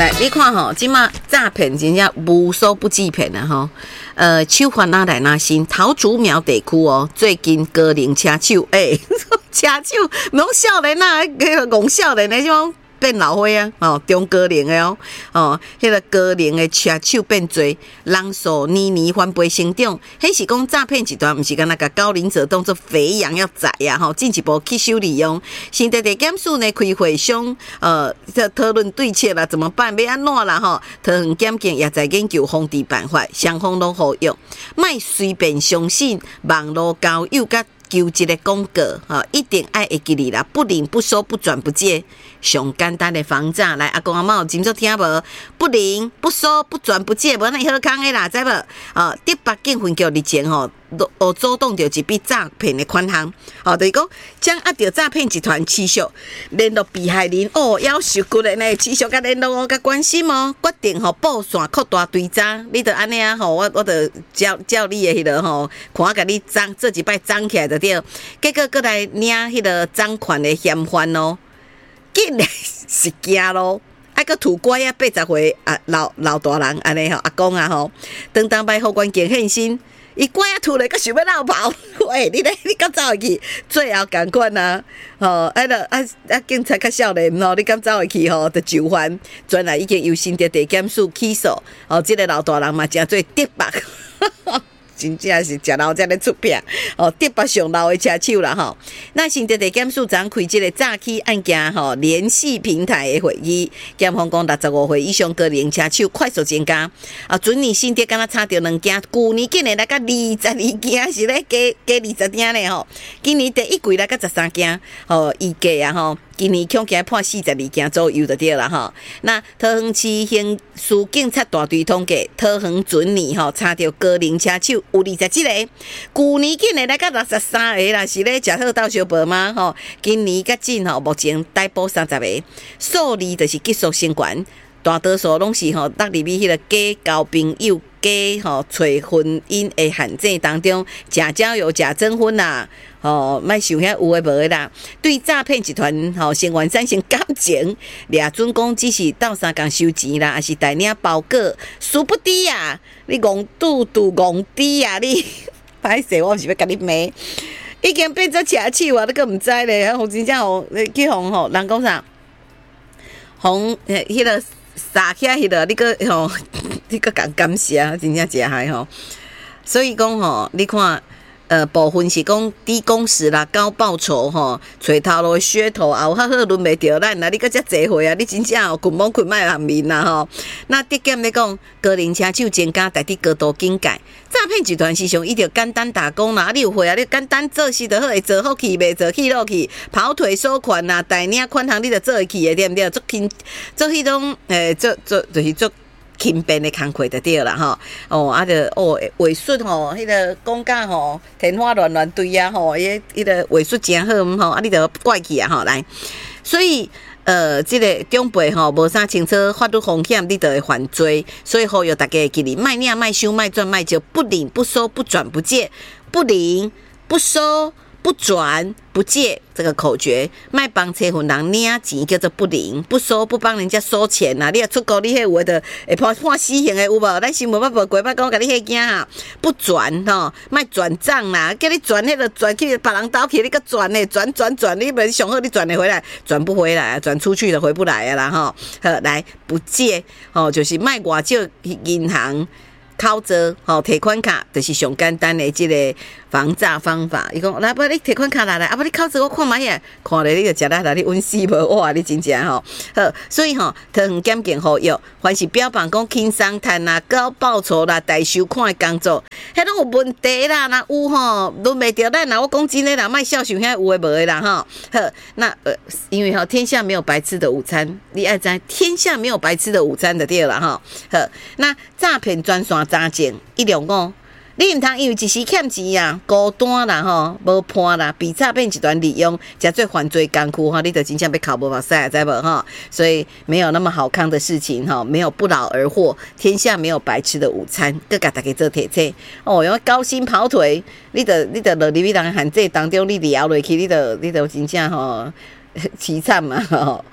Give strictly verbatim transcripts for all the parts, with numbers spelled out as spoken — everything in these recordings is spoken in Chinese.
来，你看吼，即马诈骗真正无所不计骗啊吼。呃，手法哪来哪新？桃竹苗地区哦，最近高龄车手，诶、欸，车手拢少年啊，迄个戆少年的即种变老岁啊，哦，中高龄的哦，哦，迄、那个高龄的车手变多，人数年年翻倍成长，迄是讲诈骗集团，毋是干那个高龄者当作肥羊要宰呀，吼，进一步吸收利用。新地地检署呢开会商，呃，讨论对策啦，怎么办？要安怎啦？吼，桃园检警也在研究防治办法，双方都呼吁，莫随便相信网络交友甲求职的广告，哈，一定爱会记哩啦，不领不收不转不借，上简单的防诈。来，阿公阿嬷真足听无？不领不收不转不借，无那好康的啦，知无？啊，第八警分局日前吼。哦，主动着一笔诈骗的款项，哦，就是讲将压着诈骗集团持续联络被害人，哦，要受骨的呢，持续甲联络哦，甲关心哦，决定吼布线扩大追查，你着安尼啊吼，我我着叫叫你的迄个吼，看我甲你涨做一摆涨起来就对，结果过来领迄个赃款的嫌犯哦，竟然是惊咯。还个土乖啊，八十岁啊老老大人安尼吼，阿公啊吼，当当摆互关键现身。伊乖啊，突然佮想要绕跑，喂，你咧，你敢走会去？最后共款啊，吼，啊了啊啊，警察较少年吼，你敢走会去吼？着就范，转来已经由新竹地检署起诉，哦，即、这个老大人嘛，真做得白。真正是食老才咧出片哦，特别上老的车手啦吼。那新竹地检署昨开这个诈欺案件吼联系平台的会议，检方讲六十五岁以上高龄车手快速增加啊！准年新竹敢若差着两件，去年竟然来到二十二件，是咧加加二十件咧吼。今年第一季来到十三件，吼预计啊吼。今年恐计判四十二件左右就对了哈。那桃园市刑事警察大队统计，桃园准年吼差着高龄车手有二十一个，去年竟然来到六十三个啦，是咧食好斗相报吗？吼，今年甲进吼目前逮捕三十个，数字就是急速升悬，大多数拢是吼落入去迄个假交朋友。假吼找婚姻的陷阱当中，假交友、假征婚啦，吼，莫想遐有诶无诶啦。对诈骗集团吼成员产生感情，掠准讲只是斗相共收钱啦，还是代领包裹，殊不知啊，你戆拄拄戆滴啊，你歹势，我是要甲你骂。已经变做车手啊，你阁毋知咧，吼真正吼去互吼人讲啥，互迄个。撒起迄个，你个吼，你个感感谢，真正真害吼。所以讲吼，你看，呃，部分是讲低工时啦、高报酬吼，找头路噱头啊，有较好轮袂着咱啦。你个遮济岁啊，你真正哦，困懵困歹人面啦吼。那得减咧讲，高龄车手增加，代替高度警戒。诈骗集团时常伊着简单打工啦，你有会啊？你简单做事就好，会做好去，袂做去落去，跑腿收款啦，代领款项你着做会去的，对毋对？做轻做迄种诶，做做就是做轻便的工课就对啦吼。哦，啊着哦，话术吼，迄个讲甲吼，天花乱乱堆啊吼，迄迄个话术真好吼，啊你着怪去啊吼来，所以。呃，这个长辈吼无啥清楚法律风险，你就会犯罪，所以呼吁大家记哩，卖领卖收卖赚卖借，不领不收不转不借，不领不收不转不借这个口诀，卖帮车份人领钱叫做不领，不收不帮人家收钱呐、啊。你若出国，你迄有的会判判死刑的有无？咱新闻捌报过，捌讲甲你迄惊哈，不转吼，卖转账啦，叫你转迄个转去别人兜去，你个转呢，转转转，你本上好你转得回来，转不回来啊，转出去的回不来啊啦吼。好，来不借吼，就是卖外少银行。口座吼，提款卡就是上简单的即个防诈方法。伊讲来，不你提款卡来来，啊不你口座我看卖遐，看咧你就食力来，你稳死无哇，你真正吼。好，所以吼，桃园检警呼吁，凡是标榜讲轻松赚啦、高报酬啦、大收款的工作，迄拢有问题啦。若有吼，轮袂着咱啦。我讲真诶啦，莫笑想遐有诶无诶啦吼。好，那呃，因为吼天下没有白吃的午餐，你爱知天下没有白吃的午餐就对啦吼。好，那诈骗专线。查证一两讲，你毋通因为一时欠钱啊、孤单啦吼、无伴啦，被诈骗集团利用，加做犯罪工具哈，你就真正要哭无目屎，知无哈？所以没有那么好康的事情哈，没有不劳而获，天下没有白吃的午餐，各甲大家做提醒哦。因为高薪跑腿，你得你得落入去人限制当中，你聊落去，你得你得真正吼凄惨嘛吼。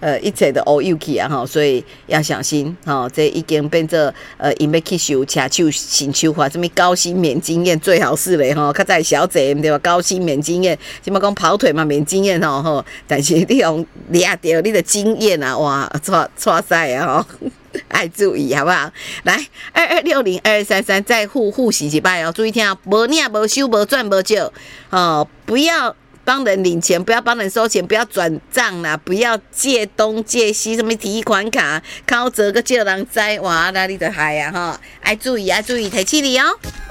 呃一切都乌有去啊吼，所以要小心吼，这已经变做呃因要去收车手新手法，什么高薪免经验最好是嘞吼，较早小姐对吧？高薪免经验，什么讲跑腿嘛免经验吼吼，但是你用抓到你的经验啊，哇，错错赛啊吼。爱注意好不好？来二二六零二二三三再复复习一摆哦，注意听啊，无领无收无赚无少哦，不要帮人领钱，不要帮人收钱，不要转账啦，不要借东借西，什么提款卡靠折个借人知，哇，那你就害啊哈！爱注意爱注意，提起你哦。